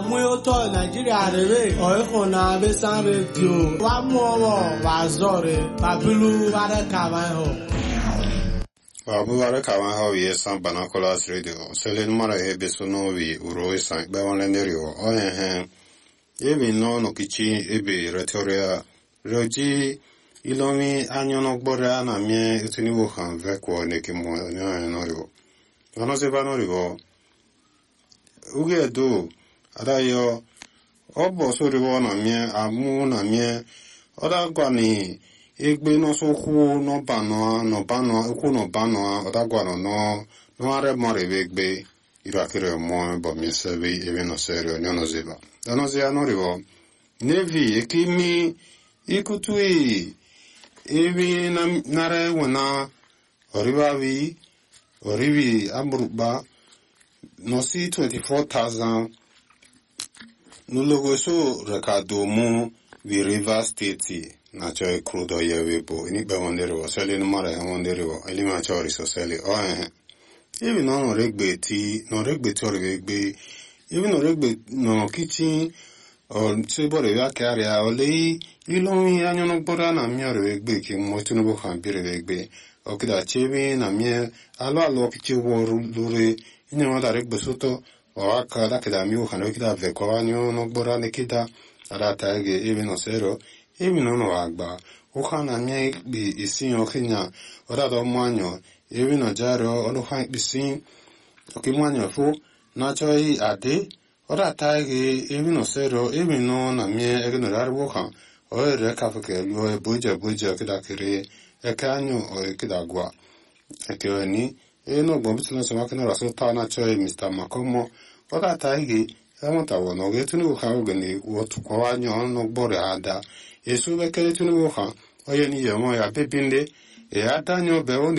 muyoto Nigeria rebe oikona besan radio wa muowo wa zore babilu ware kawan Babu ware kawan ho ye san banakolas radio selen mara he besono wi uro san be won lenderio o he ebi no no kichi ebe retoria roji ilomi anyono gbora na mie etuniwo kan vekwo nekimo no riwo ono se bano riwo uge do adayo obo so riwo na mie amu na mie oda gwani egbe no so ku no bano ku no bano oda gwano no are more egbe irakere mo bo mi sebe ebe no serio no zeba ono se ano riwo nevi ekimi ikutui ebi nare wona oribi amruba no si 24,000 no logo so recado mu vi River State na choy crudo yewebo ini be wondero sele no mara wondero elima chori so sele ebi no regbe ti oregbe ebi no regbe no kitchen o tsebore ya karia ole ilomi anyono gbora na miore egbe ki mo tunubo kan bire egbe okida chebe na mie alo kichi woru lure inyo da regbe soto o aka da kida mi o kan okida ve ko anyo no gbora ne kida ara taege ebi no sero ebi no agba o kan na mie bi isin o kinya o da do manyo ebi no jaro o kan bisin o ki manyo fu na choi ade ora taige ebi no sero ebi no na mie egno darbo kan o re kafuke lo e buja kida kire e kanyo o kida gwa e keni e no gbo bitlo so makina raso ta na choi Mr. Makomo ora taige e monta wono ge tunu ka ogni wo to ko anyo no gbore ada e su be kele tunu ha o ye ni ye mo ya bebinde e adanyo be